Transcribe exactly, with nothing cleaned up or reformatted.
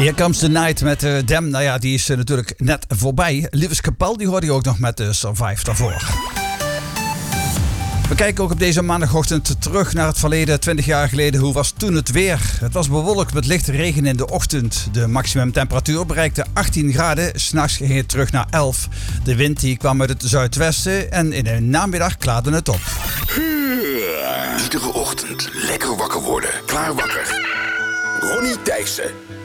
Here Comes the Night met uh, Dem. Nou ja, die is uh, natuurlijk net voorbij. Lewis Capaldi hoorde je ook nog met uh, Survive daarvoor. We kijken ook op deze maandagochtend terug naar het verleden. twintig jaar geleden, hoe was toen het weer? Het was bewolkt met lichte regen in de ochtend. De maximumtemperatuur bereikte achttien graden. 'S Nachts ging het terug naar elf. De wind die kwam uit het zuidwesten en in de namiddag klaarde het op. Iedere ochtend lekker wakker worden. Klaar wakker. Ronnie Thijssen.